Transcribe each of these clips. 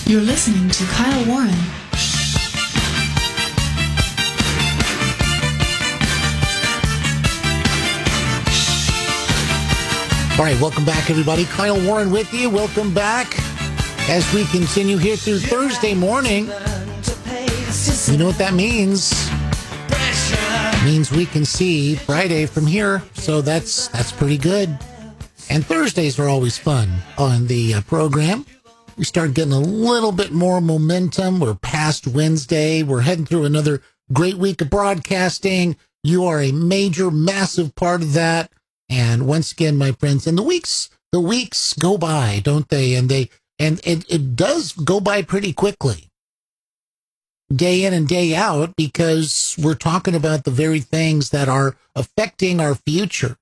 You're listening to Kyle Warren. All right, welcome back, everybody. Kyle Warren with you. Welcome back as we continue here through Thursday morning. You know what that means? It means we can see Friday from here, so that's pretty good. And Thursdays are always fun on the program. We start getting a little bit more momentum. We're past Wednesday. We're heading through another great week of broadcasting. You are a major, massive part of that. And once again, my friends, and the weeks go by, don't they? And it does go by pretty quickly, day in and day out, because we're talking about the very things that are affecting our future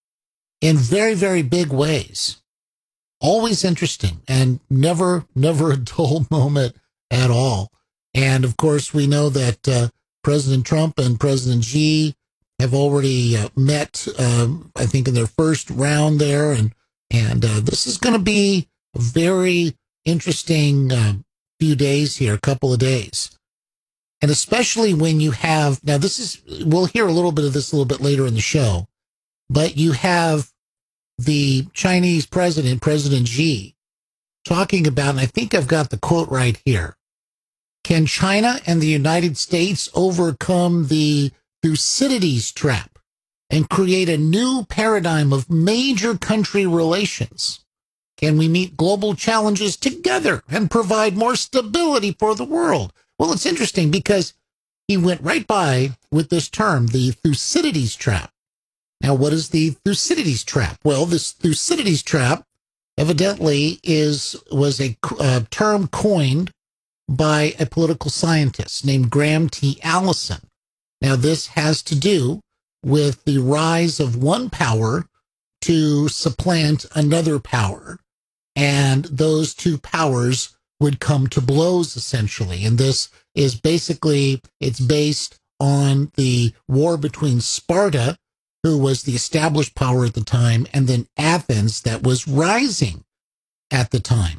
in very, very big ways. Always interesting and never a dull moment at all. And of course, we know that President Trump and President Xi have already met, I think, in their first round there. And this is going to be a very interesting few days here, a couple of days. And especially when you have, now we'll hear a little bit of this a little bit later in the show, but you have the Chinese president, President Xi, talking about, and I think I've got the quote right here, can China and the United States overcome the Thucydides trap and create a new paradigm of major country relations? Can we meet global challenges together and provide more stability for the world? Well, it's interesting because he went right by with this term, the Thucydides trap. Now, what is the Thucydides trap? Well, this Thucydides trap evidently was a term coined by a political scientist named Graham T. Allison. Now, this has to do with the rise of one power to supplant another power, and those two powers would come to blows, essentially. And this is basically, it's based on the war between Sparta, who was the established power at the time, and then Athens, that was rising at the time.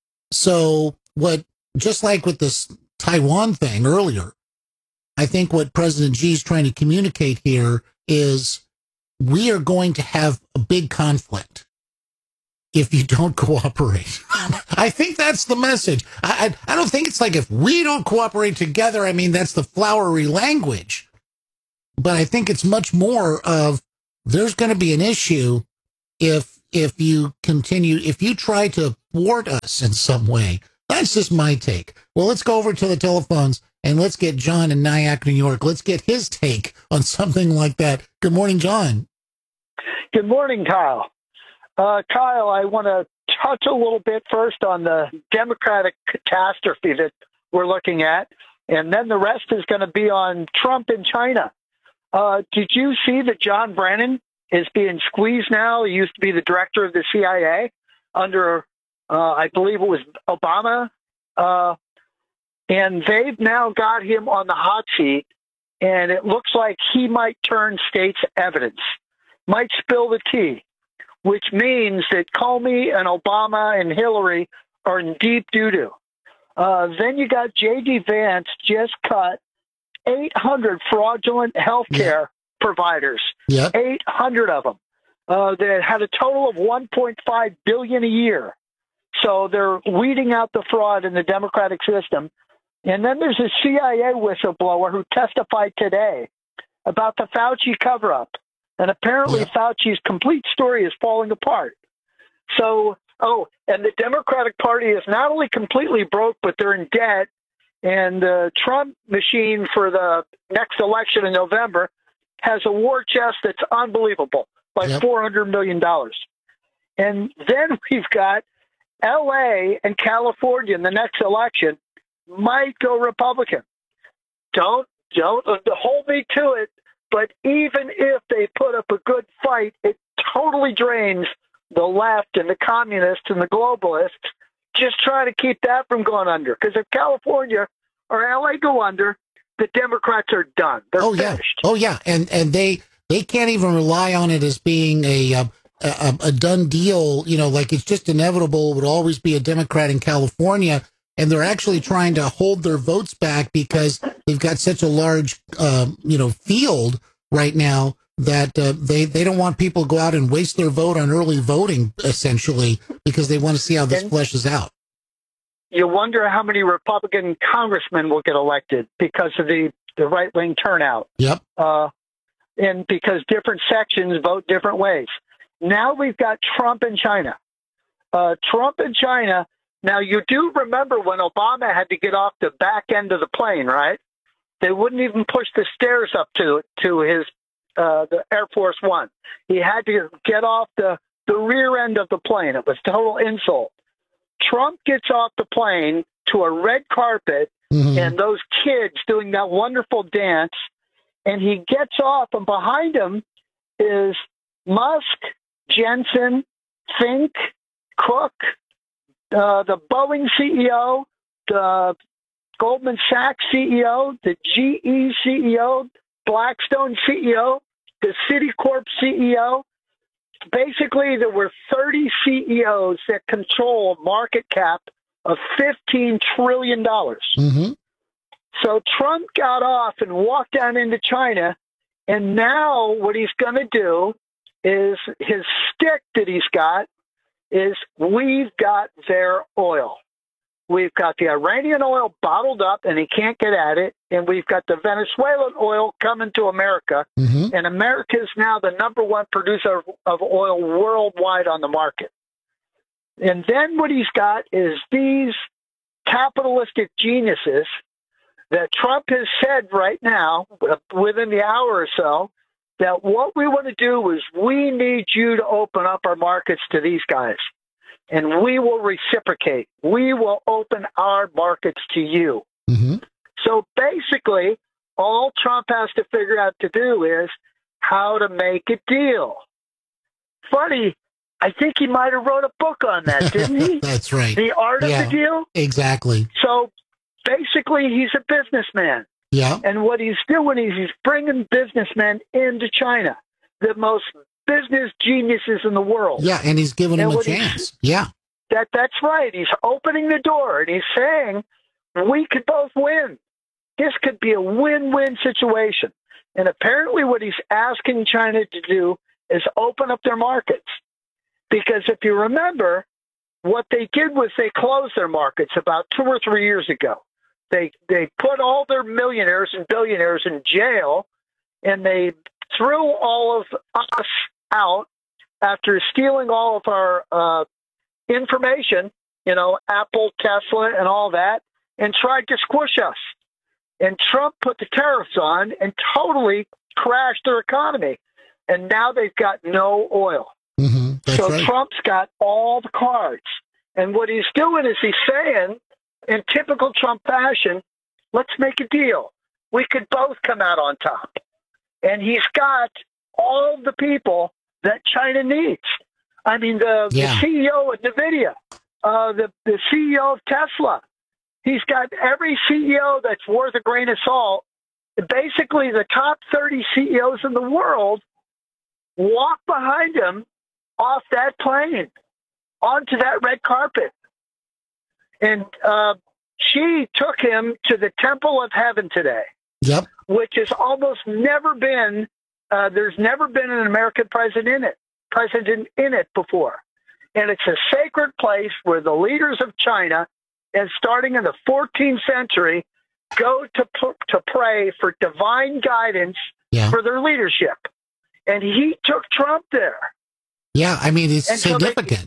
So just like with this Taiwan thing earlier, I think what President Xi is trying to communicate here is we are going to have a big conflict if you don't cooperate. I think that's the message. I don't think it's like if we don't cooperate together, I mean, that's the flowery language. But I think it's much more of there's going to be an issue if you try to thwart us in some way. That's just my take. Well, let's go over to the telephones and let's get John in Nyack, New York. Let's get his take on something like that. Good morning, John. Good morning, Kyle. Kyle, I want to touch a little bit first on the Democratic catastrophe that we're looking at, and then the rest is going to be on Trump and China. Did you see that John Brennan is being squeezed now? He used to be the director of the CIA under, I believe it was Obama. And they've now got him on the hot seat, and it looks like he might turn state's evidence, might spill the tea, which means that Comey and Obama and Hillary are in deep doo-doo. Then you got J.D. Vance just cut 800 fraudulent healthcare providers, 800 of them, that had a total of $1.5 billion a year. So they're weeding out the fraud in the democratic system. And then there's a CIA whistleblower who testified today about the Fauci cover-up. And apparently Fauci's complete story is falling apart. So, and the Democratic Party is not only completely broke, but they're in debt. And the Trump machine for the next election in November has a war chest that's unbelievable, like $400 million. And then we've got L.A. and California in the next election might go Republican. Don't hold me to it. But even if they put up a good fight, it totally drains the left and the communists and the globalists. Just try to keep that from going under. Because if California or LA go under, the Democrats are done. They're finished. Oh, yeah. And they can't even rely on it as being a done deal, like it's just inevitable. It would always be a Democrat in California. and they're actually trying to hold their votes back because they've got such a large, field right now that they don't want people to go out and waste their vote on early voting, essentially, because they want to see how this fleshes out. You wonder how many Republican congressmen will get elected because of the right-wing turnout. Yep. And because different sections vote different ways. Now we've got Trump and China. Trump and China. Now, you do remember when Obama had to get off the back end of the plane, right? They wouldn't even push the stairs up to his the Air Force One. He had to get off the rear end of the plane. It was total insult. Trump gets off the plane to a red carpet and those kids doing that wonderful dance, and he gets off, and behind him is Musk, Jensen, Fink, Cook, the Boeing CEO, the Goldman Sachs CEO, the GE CEO, Blackstone CEO, the Citicorp CEO. Basically, there were 30 CEOs that control a market cap of $15 trillion. So Trump got off and walked down into China, and now what he's going to do is his stick that he's got is we've got their oil. We've got the Iranian oil bottled up, and he can't get at it. And we've got the Venezuelan oil coming to America. And America is now the number one producer of oil worldwide on the market. And then what he's got is these capitalistic geniuses that Trump has said right now, within the hour or so, that what we want to do is we need you to open up our markets to these guys. And we will reciprocate. We will open our markets to you. So basically, all Trump has to figure out to do is how to make a deal. Funny, I think he might have wrote a book on that, didn't he? That's right. The Art of the Deal? Exactly. So basically, he's a businessman. Yeah. And what he's doing is he's bringing businessmen into China, the most business geniuses in the world. Yeah, and he's giving them a chance. That's right. He's opening the door, and he's saying, we could both win. This could be a win-win situation. And apparently what he's asking China to do is open up their markets. Because if you remember, what they did was they closed their markets about 2 or 3 years ago. They put all their millionaires and billionaires in jail, and they threw all of us out after stealing all of our information, Apple, Tesla, and all that, and tried to squish us. And Trump put the tariffs on and totally crashed their economy. And now they've got no oil. So right. Trump's got all the cards. And what he's doing is he's saying, in typical Trump fashion, let's make a deal. We could both come out on top. And he's got all the people that China needs. I mean, the CEO of NVIDIA, the CEO of Tesla. He's got every CEO that's worth a grain of salt. Basically, the top 30 CEOs in the world walk behind him off that plane, onto that red carpet. And she took him to the Temple of Heaven today, which has almost never been, there's never been an American president in it before. And it's a sacred place where the leaders of China, and starting in the 14th century, go to pray for divine guidance for their leadership. And he took Trump there. Yeah, I mean, it's significant.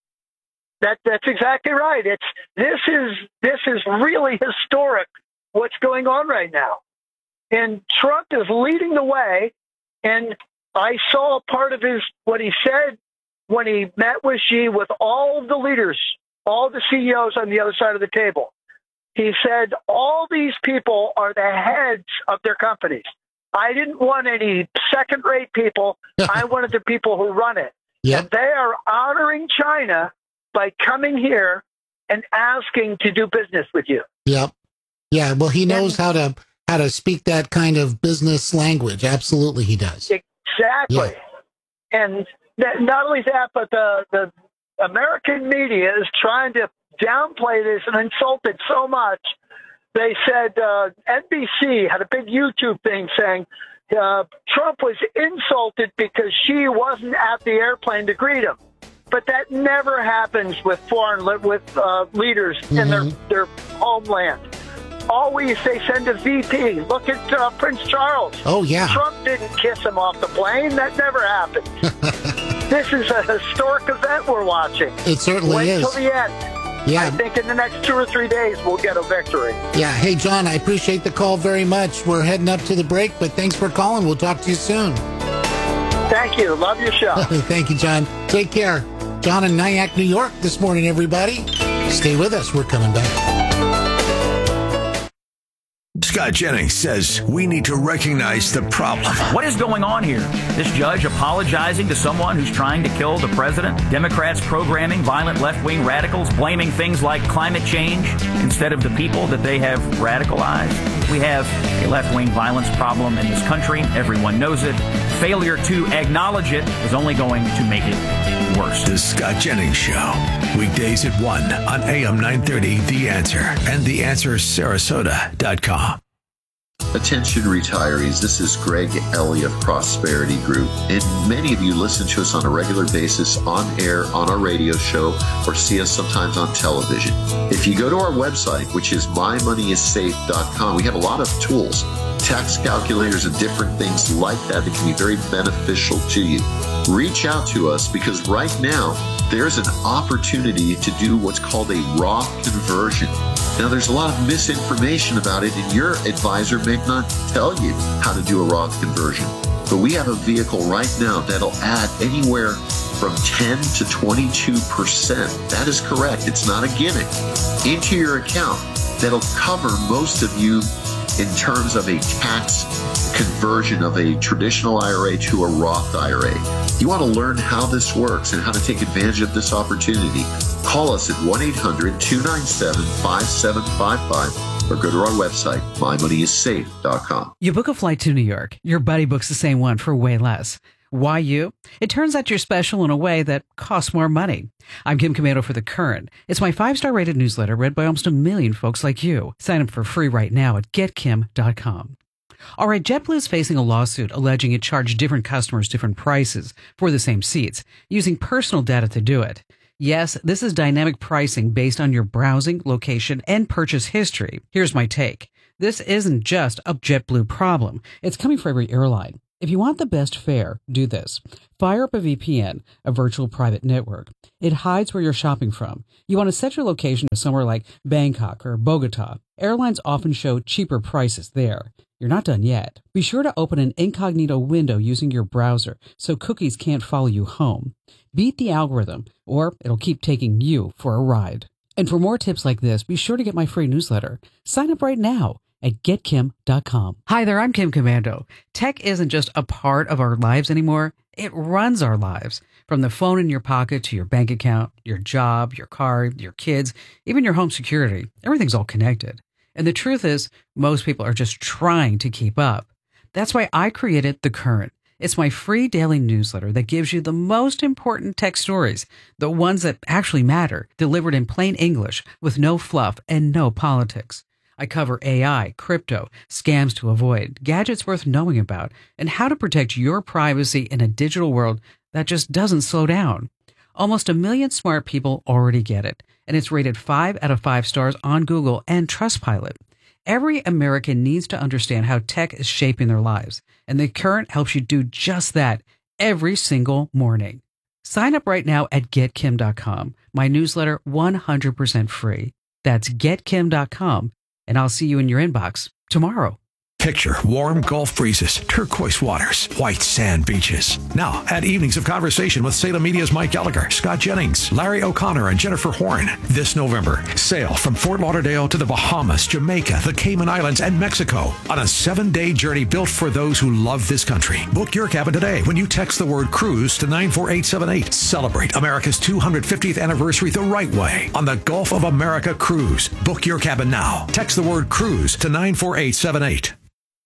That's exactly right. This is really historic what's going on right now. And Trump is leading the way. And I saw part of what he said when he met with Xi with all of the leaders, all the CEOs on the other side of the table. He said, all these people are the heads of their companies. I didn't want any second-rate people. I wanted the people who run it. And they are honoring China by coming here and asking to do business with you. Yeah. Well, he knows how to speak that kind of business language. Absolutely, he does. Exactly. And not only that, but the American media is trying to downplay this and insult it so much. They said NBC had a big YouTube thing saying Trump was insulted because she wasn't at the airplane to greet him. But that never happens with leaders in their homeland. Always they send a VP. Look at Prince Charles. Oh, yeah. Trump didn't kiss him off the plane. That never happened. This is a historic event we're watching. It certainly is. Wait till the end. Yeah. I think in the next 2 or 3 days we'll get a victory. Yeah. Hey, John, I appreciate the call very much. We're heading up to the break, but thanks for calling. We'll talk to you soon. Thank you. Love your show. Thank you, John. Take care. John in Nyack, New York this morning, everybody. Stay with us. We're coming back. Scott Jennings says we need to recognize the problem. What is going on here? This judge apologizing to someone who's trying to kill the president? Democrats programming violent left-wing radicals, blaming things like climate change instead of the people that they have radicalized? We have a left-wing violence problem in this country. Everyone knows it. Failure to acknowledge it is only going to make it worse. The Scott Jennings Show. Weekdays at 1 on AM 930, The Answer, and TheAnswerSarasota.com. Attention retirees, this is Greg Ellie of Prosperity Group, and many of you listen to us on a regular basis on air, on our radio show, or see us sometimes on television. If you go to our website, which is mymoneyissafe.com, we have a lot of tools, tax calculators and different things like that that can be very beneficial to you. Reach out to us because right now there's an opportunity to do what's called a Roth conversion. Now, there's a lot of misinformation about it, and your advisor may not tell you how to do a Roth conversion. But we have a vehicle right now that'll add anywhere from 10 to 22%. That is correct. It's not a gimmick. Into your account that'll cover most of you in terms of a tax conversion of a traditional IRA to a Roth IRA. You want to learn how this works and how to take advantage of this opportunity? Call us at 1-800-297-5755 or go to our website, mymoneyissafe.com. You book a flight to New York. Your buddy books the same one for way less. Why you? It turns out you're special in a way that costs more money. I'm Kim Komando for The Current. It's my 5-star rated newsletter read by almost 1 million folks like you. Sign up for free right now at getkim.com. All right, JetBlue is facing a lawsuit alleging it charged different customers different prices for the same seats, using personal data to do it. Yes, this is dynamic pricing based on your browsing, location, and purchase history. Here's my take. This isn't just a JetBlue problem. It's coming for every airline. If you want the best fare, do this. Fire up a VPN, a virtual private network. It hides where you're shopping from. You want to set your location to somewhere like Bangkok or Bogota. Airlines often show cheaper prices there. You're not done yet. Be sure to open an incognito window using your browser so cookies can't follow you home. Beat the algorithm, or it'll keep taking you for a ride. And for more tips like this, be sure to get my free newsletter. Sign up right now at getkim.com. Hi there, I'm Kim Komando. Tech isn't just a part of our lives anymore. It runs our lives. From the phone in your pocket to your bank account, your job, your car, your kids, even your home security. Everything's all connected. And the truth is, most people are just trying to keep up. That's why I created The Current. It's my free daily newsletter that gives you the most important tech stories, the ones that actually matter, delivered in plain English with no fluff and no politics. I cover AI, crypto, scams to avoid, gadgets worth knowing about, and how to protect your privacy in a digital world that just doesn't slow down. Almost 1 million smart people already get it, and it's rated 5 out of 5 stars on Google and Trustpilot. Every American needs to understand how tech is shaping their lives, and The Current helps you do just that every single morning. Sign up right now at getkim.com. My newsletter 100% free. That's getkim.com, and I'll see you in your inbox tomorrow. Picture warm Gulf breezes, turquoise waters, white sand beaches. Now, add evenings of conversation with Salem Media's Mike Gallagher, Scott Jennings, Larry O'Connor, and Jennifer Horn. This November, sail from Fort Lauderdale to the Bahamas, Jamaica, the Cayman Islands, and Mexico on a 7-day journey built for those who love this country. Book your cabin today when you text the word cruise to 94878. Celebrate America's 250th anniversary the right way on the Gulf of America Cruise. Book your cabin now. Text the word cruise to 94878.